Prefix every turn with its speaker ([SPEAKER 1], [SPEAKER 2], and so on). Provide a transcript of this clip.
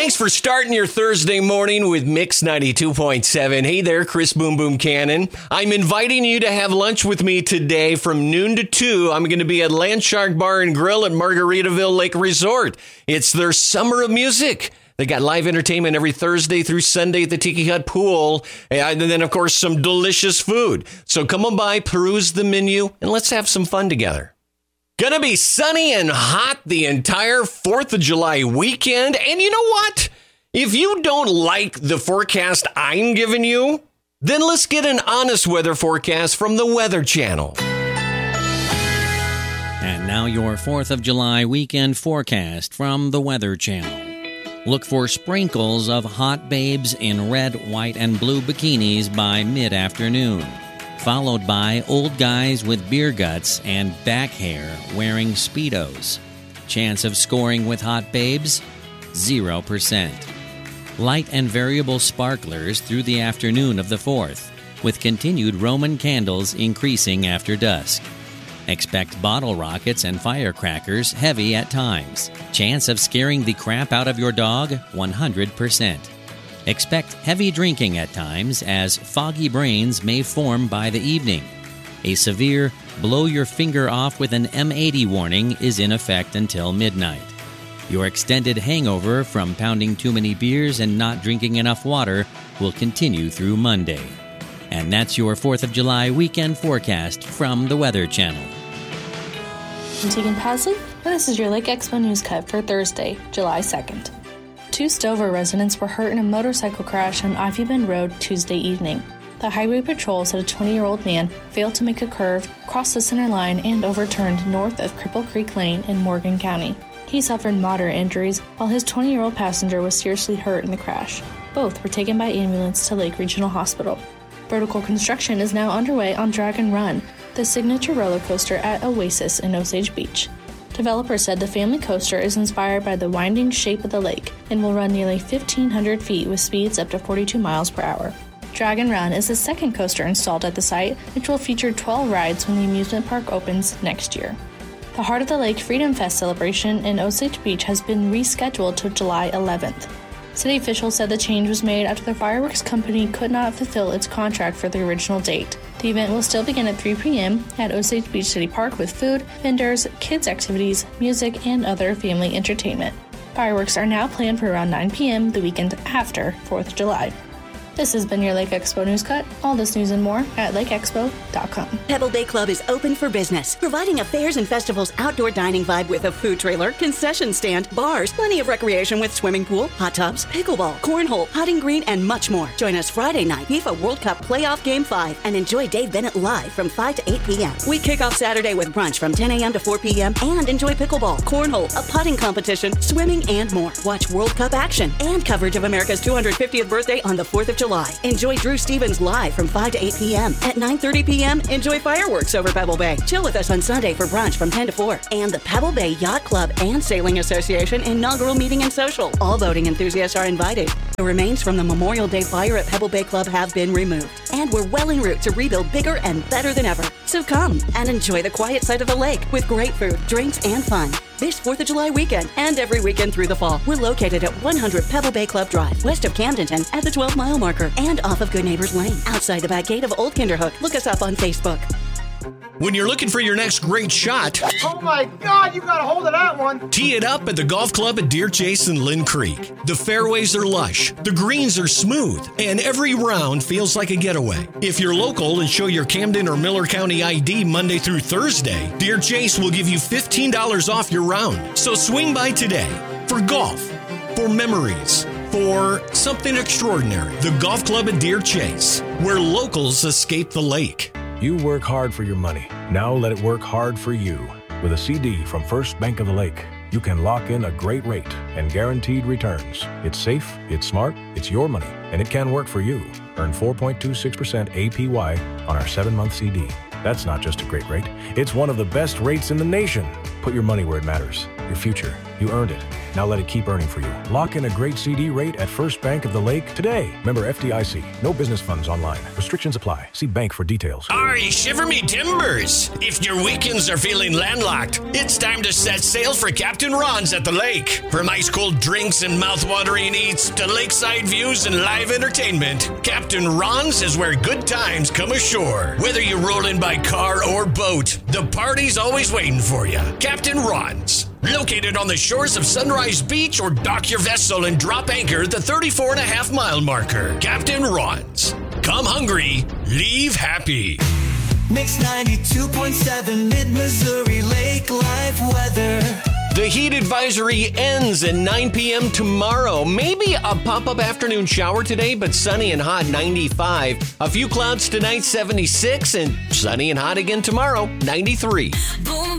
[SPEAKER 1] Thanks for starting your Thursday morning with Mix 92.7. Hey there, Chris Boom Boom Cannon. I'm inviting you to have lunch with me today from noon to 2. I'm going to be at Landshark Bar and Grill at Margaritaville Lake Resort. It's their Summer of Music. They got live entertainment every Thursday through Sunday at the Tiki Hut Pool. And then, of course, some delicious food. So come on by, peruse the menu, and let's have some fun together. Gonna be sunny and hot the entire 4th of July weekend. And you know what? If you don't like the forecast I'm giving you, then let's get an honest weather forecast from the Weather Channel.
[SPEAKER 2] And now your 4th of July weekend forecast from the Weather Channel. Look for sprinkles of hot babes in red, white, and blue bikinis by mid-afternoon, followed by old guys with beer guts and back hair wearing Speedos. Chance of scoring with hot babes, 0%. Light and variable sparklers through the afternoon of the 4th, with continued Roman candles increasing after dusk. Expect bottle rockets and firecrackers heavy at times. Chance of scaring the crap out of your dog, 100%. Expect heavy drinking at times as foggy brains may form by the evening. A severe blow your finger off with an M80 warning is in effect until midnight. Your extended hangover from pounding too many beers and not drinking enough water will continue through Monday. And that's your 4th of July weekend forecast from the Weather Channel.
[SPEAKER 3] I'm Tegan Pasley, and this is your Lake Expo News Cut for Thursday, July 2nd. 2 Stover residents were hurt in a motorcycle crash on Ivy Bend Road Tuesday evening. The Highway Patrol said a 20-year-old man failed to make a curve, crossed the center line, and overturned north of Cripple Creek Lane in Morgan County. He suffered moderate injuries, while his 20-year-old passenger was seriously hurt in the crash. Both were taken by ambulance to Lake Regional Hospital. Vertical construction is now underway on Dragon Run, the signature roller coaster at Oasis in Osage Beach. Developers said the family coaster is inspired by the winding shape of the lake and will run nearly 1,500 feet with speeds up to 42 miles per hour. Dragon Run is the second coaster installed at the site, which will feature 12 rides when the amusement park opens next year. The Heart of the Lake Freedom Fest celebration in Osage Beach has been rescheduled to July 11th. City officials said the change was made after the fireworks company could not fulfill its contract for the original date. The event will still begin at 3 p.m. at Osage Beach City Park with food, vendors, kids' activities, music, and other family entertainment. Fireworks are now planned for around 9 p.m. the weekend after 4th of July. This has been your Lake Expo News Cut. All this news and more at lakeexpo.com.
[SPEAKER 4] Pebble Bay Club is open for business, providing a fairs and festivals outdoor dining vibe with a food trailer, concession stand, bars, plenty of recreation with swimming pool, hot tubs, pickleball, cornhole, putting green, and much more. Join us Friday night, FIFA World Cup Playoff Game 5, and enjoy Dave Bennett live from 5 to 8 p.m. We kick off Saturday with brunch from 10 a.m. to 4 p.m. and enjoy pickleball, cornhole, a putting competition, swimming, and more. Watch World Cup action and coverage of America's 250th birthday on the 4th of July. Enjoy Drew Stevens live from 5 to 8 p.m. At 9:30 p.m., enjoy fireworks over Pebble Bay. Chill with us on Sunday for brunch from 10 to 4. And the Pebble Bay Yacht Club and Sailing Association inaugural meeting and social. All boating enthusiasts are invited. The remains from the Memorial Day fire at Pebble Bay Club have been removed. And we're well en route to rebuild bigger and better than ever. So come and enjoy the quiet side of the lake with great food, drinks, and fun. This 4th of July weekend and every weekend through the fall. We're located at 100 Pebble Bay Club Drive, west of Camdenton at the 12-mile marker and off of Good Neighbors Lane, outside the back gate of Old Kinderhook. Look us up on Facebook.
[SPEAKER 1] When you're looking for your next great shot,
[SPEAKER 5] oh my God, you got a hold of that one.
[SPEAKER 1] Tee it up at the golf club at Deer Chase and Lynn Creek. The fairways are lush, the greens are smooth, and every round feels like a getaway. If you're local and show your Camden or Miller County ID Monday through Thursday, Deer Chase will give you $15 off your round. So swing by today for golf, for memories, for something extraordinary. The golf club at Deer Chase, where locals escape the lake.
[SPEAKER 6] You work hard for your money. Now let it work hard for you. With a CD from First Bank of the Lake, you can lock in a great rate and guaranteed returns. It's safe, it's smart, it's your money, and it can work for you. Earn 4.26% APY on our 7-month CD. That's not just a great rate, it's one of the best rates in the nation. Put your money where it matters. your future. You earned it. Now let it keep earning for you. Lock in a great CD rate at First Bank of the Lake today. Member FDIC. No business funds online. Restrictions apply. See bank for details.
[SPEAKER 1] Aye, shiver me timbers. If your weekends are feeling landlocked, it's time to set sail for Captain Ron's at the lake. From ice-cold drinks and mouth-watering eats to lakeside views and live entertainment, Captain Ron's is where good times come ashore. Whether you're rolling by car or boat, the party's always waiting for you. Captain Ron's. Located on the shores of Sunrise Beach, or dock your vessel and drop anchor at the 34.5-mile marker. Captain Ron's. Come hungry, leave happy.
[SPEAKER 7] Mix 92.7 Mid-Missouri Lake Life weather.
[SPEAKER 1] The heat advisory ends at 9 p.m. tomorrow. Maybe a pop-up afternoon shower today, but sunny and hot, 95. A few clouds tonight, 76, and sunny and hot again tomorrow, 93.
[SPEAKER 8] Boom.